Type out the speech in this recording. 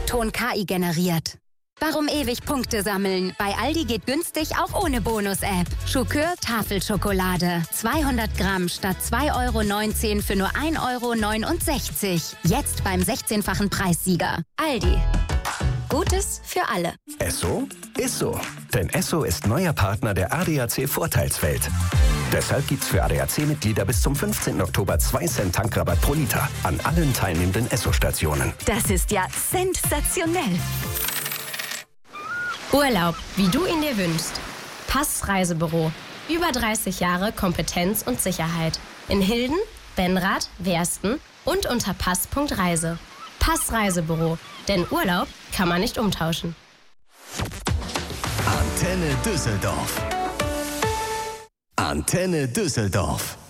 O-Ton KI generiert. Warum ewig Punkte sammeln? Bei Aldi geht günstig auch ohne Bonus-App. Schokör Tafelschokolade. 200 Gramm statt 2,19 € für nur 1,69 €. Jetzt beim 16-fachen Preissieger. Aldi. Gutes für alle. Esso ist so. Denn Esso ist neuer Partner der ADAC Vorteilswelt. Deshalb gibt's für ADAC-Mitglieder bis zum 15. Oktober 2 Cent Tankrabatt pro Liter an allen teilnehmenden Esso-Stationen. Das ist ja sensationell. Urlaub, wie du ihn dir wünschst. Pass Reisebüro. Über 30 Jahre Kompetenz und Sicherheit. In Hilden, Benrath, Wersten und unter pass.reise. Pass Reisebüro. Denn Urlaub kann man nicht umtauschen. Antenne Düsseldorf. Antenne Düsseldorf.